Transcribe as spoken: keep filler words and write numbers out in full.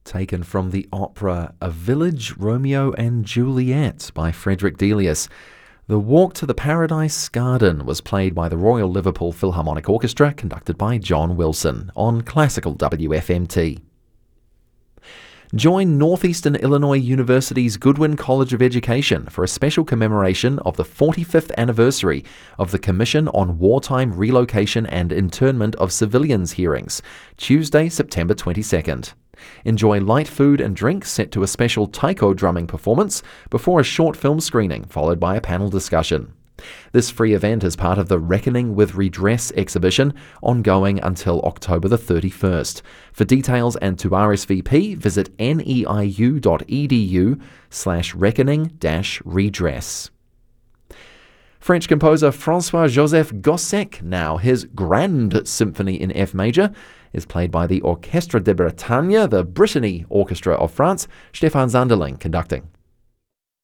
taken from the opera A Village, Romeo and Juliet by Frederick Delius. The Walk to the Paradise Garden was played by the Royal Liverpool Philharmonic Orchestra, conducted by John Wilson, on Classical W F M T. Join Northeastern Illinois University's Goodwin College of Education for a special commemoration of the forty-fifth anniversary of the Commission on Wartime Relocation and Internment of Civilians hearings, Tuesday, September twenty-second. Enjoy light food and drink set to a special taiko drumming performance before a short film screening, followed by a panel discussion. This free event is part of the Reckoning with Redress exhibition, ongoing until October the thirty-first. For details and to R S V P, visit neiu.edu slash reckoning dash redress. French composer François-Joseph Gossec, now his Grand Symphony in F major, is played by the Orchestre de Bretagne, the Brittany Orchestra of France, Stefan Zanderling conducting.